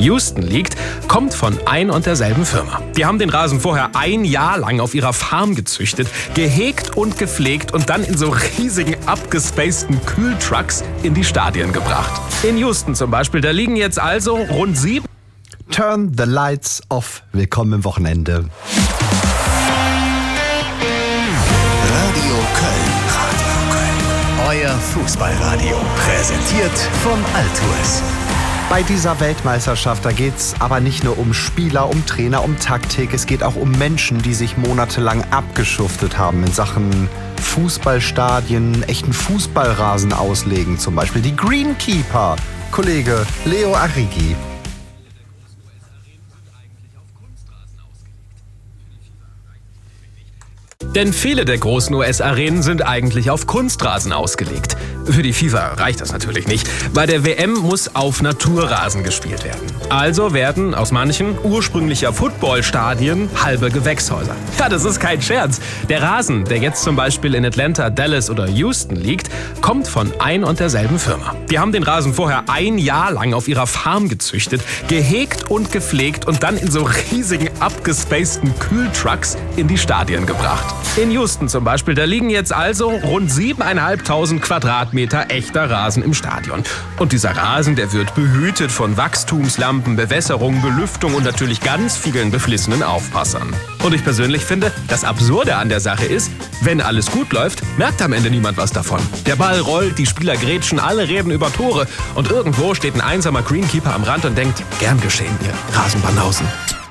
Houston liegt, kommt von ein und derselben Firma. Die haben den Rasen vorher ein Jahr lang auf ihrer Farm gezüchtet, gehegt und gepflegt und dann in so riesigen, abgespaceden Kühltrucks in die Stadien gebracht. In Houston zum Beispiel, da liegen jetzt also rund 7... Turn the lights off. Willkommen im Wochenende. Radio Köln. Euer Fußballradio. Präsentiert von Altues. Bei dieser Weltmeisterschaft, da geht's aber nicht nur um Spieler, um Trainer, um Taktik. Es geht auch um Menschen, die sich monatelang abgeschuftet haben in Sachen Fußballstadien, echten Fußballrasen auslegen. Zum Beispiel die Greenkeeper, Kollege Leo Arrighi. Denn viele der großen US-Arenen sind eigentlich auf Kunstrasen ausgelegt. Für die FIFA reicht das natürlich nicht. Bei der WM muss auf Naturrasen gespielt werden. Also werden aus manchen ursprünglicher Footballstadien halbe Gewächshäuser. Ja, das ist kein Scherz. Der Rasen, der jetzt zum Beispiel in Atlanta, Dallas oder Houston liegt, kommt von ein und derselben Firma. Die haben den Rasen vorher ein Jahr lang auf ihrer Farm gezüchtet, gehegt und gepflegt und dann in so riesigen, abgespaceden Kühltrucks in die Stadien gebracht. In Houston zum Beispiel, da liegen jetzt also rund 7.500 Quadratmeter echter Rasen im Stadion. Und dieser Rasen, der wird behütet von Wachstumslampen, Bewässerung, Belüftung und natürlich ganz vielen beflissenen Aufpassern. Und ich persönlich finde, das Absurde an der Sache ist, wenn alles gut läuft, merkt am Ende niemand was davon. Der Ball rollt, die Spieler grätschen, alle reden über Tore und irgendwo steht ein einsamer Greenkeeper am Rand und denkt, gern geschehen, ihr Rasenbanausen.